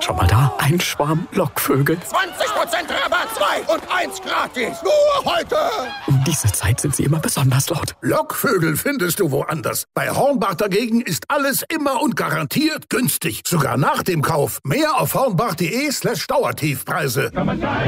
Schon mal da? Ein Schwarm Lockvögel. 20% Rabatt, 2 und 1 gratis. Nur heute. Um diese Zeit sind sie immer besonders laut. Lockvögel findest du woanders. Bei Hornbach dagegen ist alles immer und garantiert günstig. Sogar nach dem Kauf. Mehr auf hornbach.de/Dauertiefpreise.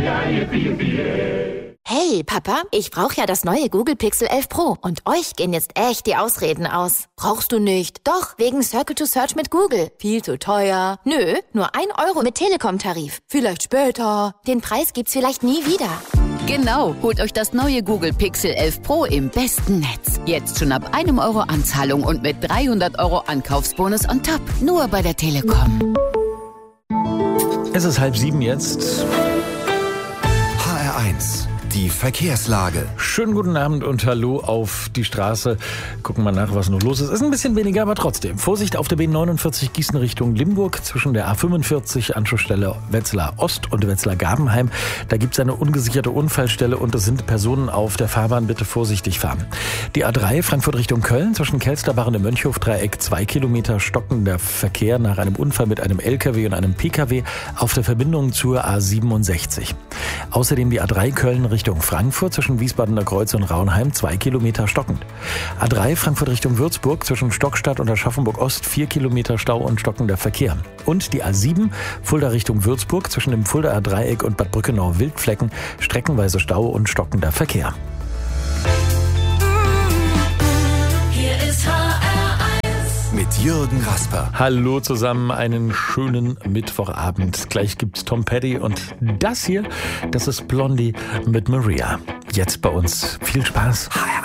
Hey, Papa, ich brauche ja das neue Google Pixel 11 Pro. Und euch gehen jetzt echt die Ausreden aus. Brauchst du nicht. Doch, wegen Circle to Search mit Google. Viel zu teuer. Nö, nur 1 Euro mit Telekom-Tarif. Vielleicht später. Den Preis gibt's vielleicht nie wieder. Genau, holt euch das neue Google Pixel 11 Pro im besten Netz. Jetzt schon ab 1 Euro Anzahlung und mit 300 Euro Ankaufsbonus on top. Nur bei der Telekom. Es ist 6:30 jetzt. HR1, die Verkehrslage. Schönen guten Abend und hallo auf die Straße. Gucken wir nach, was noch los ist. Ist ein bisschen weniger, aber trotzdem. Vorsicht auf der B49 Gießen Richtung Limburg zwischen der A45 Anschlussstelle Wetzlar Ost und Wetzlar Gabenheim. Da gibt es eine ungesicherte Unfallstelle und es sind Personen auf der Fahrbahn. Bitte vorsichtig fahren. Die A3 Frankfurt Richtung Köln zwischen Kelsterbach und dem Mönchhof-Dreieck 2 Kilometer stockender Verkehr nach einem Unfall mit einem LKW und einem PKW auf der Verbindung zur A67. Außerdem die A3 Köln Richtung Frankfurt zwischen Wiesbadener Kreuz und Raunheim 2 Kilometer stockend. A3 Frankfurt Richtung Würzburg zwischen Stockstadt und Aschaffenburg Ost 4 Kilometer Stau und stockender Verkehr. Und die A7 Fulda Richtung Würzburg zwischen dem Fuldaer Dreieck und Bad Brückenau Wildflecken streckenweise Stau und stockender Verkehr. Mit Jürgen Rasper. Hallo zusammen, einen schönen Mittwochabend. Gleich gibt's Tom Petty und das hier, das ist Blondie mit Maria. Jetzt bei uns. Viel Spaß.